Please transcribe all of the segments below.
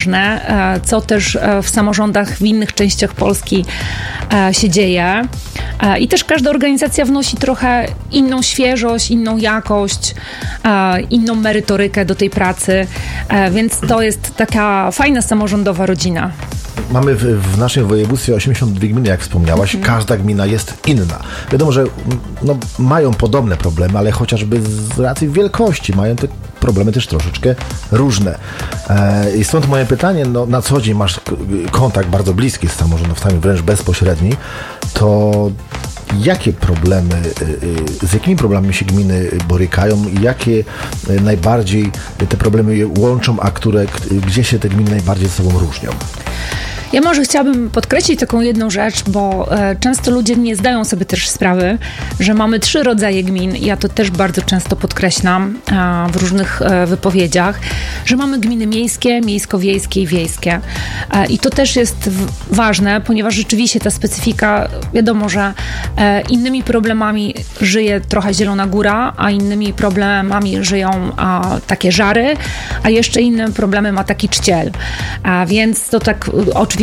ważne, co też w samorządach w innych częściach Polski się dzieje. I też każda organizacja wnosi trochę inną świeżość, inną jakość, inną merytorykę do tej pracy, więc to jest taka fajna samorządowa rodzina. Mamy w naszym województwie 82 gminy, jak wspomniałaś. Każda gmina jest inna. Wiadomo, że mają podobne problemy, ale chociażby z racji wielkości mają te problemy też troszeczkę różne. I stąd moje pytanie, na co dzień masz kontakt bardzo bliski z samorządowcami, wręcz bezpośredni, to jakie problemy, z jakimi problemami się gminy borykają i jakie najbardziej te problemy je łączą, a gdzie się te gminy najbardziej ze sobą różnią? Ja może chciałabym podkreślić taką jedną rzecz, bo często ludzie nie zdają sobie też sprawy, że mamy 3 rodzaje gmin. Ja to też bardzo często podkreślam w różnych wypowiedziach, że mamy gminy miejskie, miejsko-wiejskie i wiejskie. I to też jest ważne, ponieważ rzeczywiście ta specyfika, wiadomo, że innymi problemami żyje trochę Zielona Góra, a innymi problemami żyją takie Żary, a jeszcze inne problemy ma taki Czciel. Więc to tak oczywiście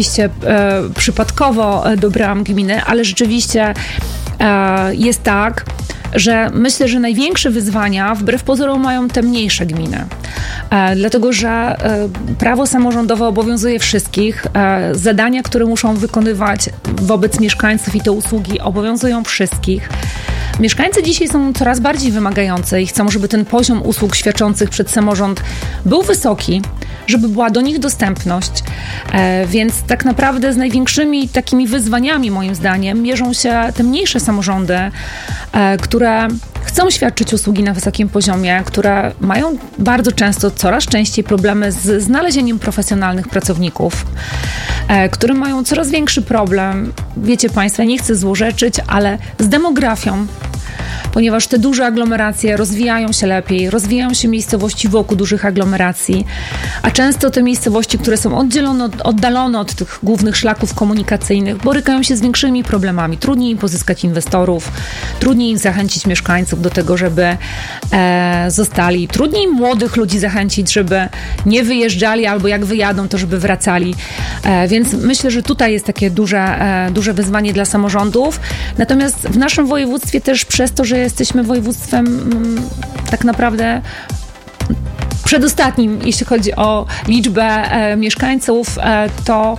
przypadkowo dobrałam gminy, ale rzeczywiście jest tak, że myślę, że największe wyzwania wbrew pozorom mają te mniejsze gminy. Dlatego, że prawo samorządowe obowiązuje wszystkich. Zadania, które muszą wykonywać wobec mieszkańców i te usługi obowiązują wszystkich. Mieszkańcy dzisiaj są coraz bardziej wymagający i chcą, żeby ten poziom usług świadczących przez samorząd był wysoki, żeby była do nich dostępność. Więc tak naprawdę z największymi takimi wyzwaniami, moim zdaniem, mierzą się te mniejsze samorządy, które chcą świadczyć usługi na wysokim poziomie, które mają bardzo często, coraz częściej problemy z znalezieniem profesjonalnych pracowników, które mają coraz większy problem, wiecie Państwo, nie chcę złorzeczyć, ale z demografią, ponieważ te duże aglomeracje rozwijają się lepiej, rozwijają się miejscowości wokół dużych aglomeracji, a często te miejscowości, które są oddalone od tych głównych szlaków komunikacyjnych, borykają się z większymi problemami. Trudniej im pozyskać inwestorów, trudniej im zachęcić mieszkańców do tego, żeby zostali, trudniej młodych ludzi zachęcić, żeby nie wyjeżdżali, albo jak wyjadą, to żeby wracali. Więc myślę, że tutaj jest takie duże wyzwanie dla samorządów. Natomiast w naszym województwie też przez to, że jesteśmy województwem tak naprawdę przedostatnim, jeśli chodzi o liczbę mieszkańców, to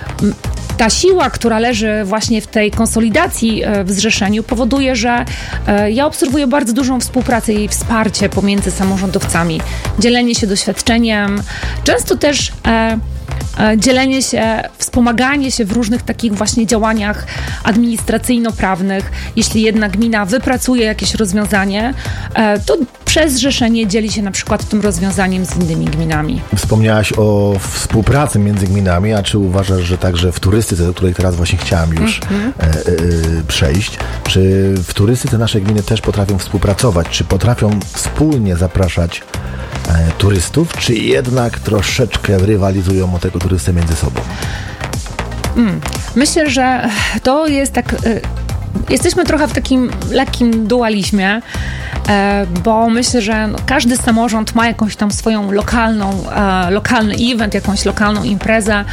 ta siła, która leży właśnie w tej konsolidacji w zrzeszeniu, powoduje, że ja obserwuję bardzo dużą współpracę i wsparcie pomiędzy samorządowcami. Dzielenie się doświadczeniem, często też dzielenie się, wspomaganie się w różnych takich właśnie działaniach administracyjno-prawnych. Jeśli jedna gmina wypracuje jakieś rozwiązanie, to przez zrzeszenie dzieli się na przykład tym rozwiązaniem z innymi gminami. Wspomniałaś o współpracy między gminami, a czy uważasz, że także w turystyce, do której teraz właśnie chciałam już przejść, czy w turystyce nasze gminy też potrafią współpracować, czy potrafią wspólnie zapraszać turystów, czy jednak troszeczkę rywalizują o tego turystę między sobą? Myślę, że to jest tak... Jesteśmy trochę w takim lekkim dualizmie, bo myślę, że każdy samorząd ma jakąś tam swoją lokalny event, jakąś lokalną imprezę,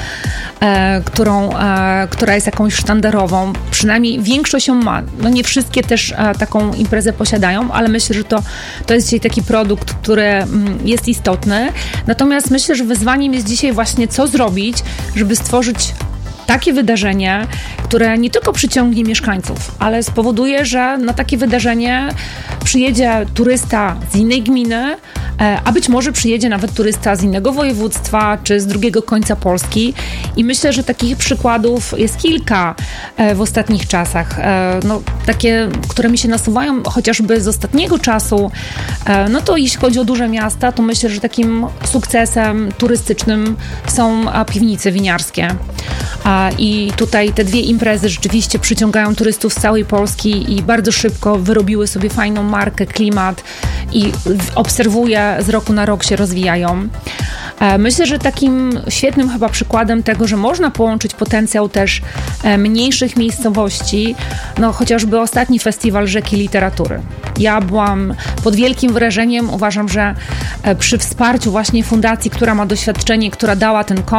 która jest jakąś sztandarową. Przynajmniej większość ją ma. Nie wszystkie też taką imprezę posiadają, ale myślę, że to jest dzisiaj taki produkt, który jest istotny. Natomiast myślę, że wyzwaniem jest dzisiaj właśnie co zrobić, żeby stworzyć takie wydarzenie, które nie tylko przyciągnie mieszkańców, ale spowoduje, że na takie wydarzenie przyjedzie turysta z innej gminy, a być może przyjedzie nawet turysta z innego województwa czy z drugiego końca Polski. I myślę, że takich przykładów jest kilka w ostatnich czasach. Takie, które mi się nasuwają chociażby z ostatniego czasu, to jeśli chodzi o duże miasta, to myślę, że takim sukcesem turystycznym są piwnice winiarskie. I tutaj te 2 imprezy rzeczywiście przyciągają turystów z całej Polski i bardzo szybko wyrobiły sobie fajną markę, klimat i obserwuję, z roku na rok się rozwijają. Myślę, że takim świetnym chyba przykładem tego, że można połączyć potencjał też mniejszych miejscowości, chociażby ostatni festiwal Rzeki Literatury. Ja byłam pod wielkim wrażeniem. Uważam, że przy wsparciu właśnie fundacji, która ma doświadczenie, która dała ten